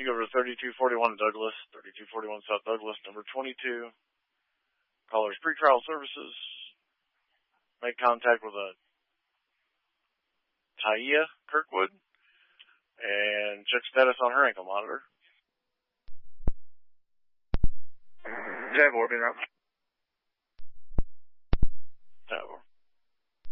You go over to 3241 Douglas, 3241 South Douglas, number 22. Caller's pretrial services. Make contact with a Taia Kirkwood and check status on her ankle monitor. J4, being out.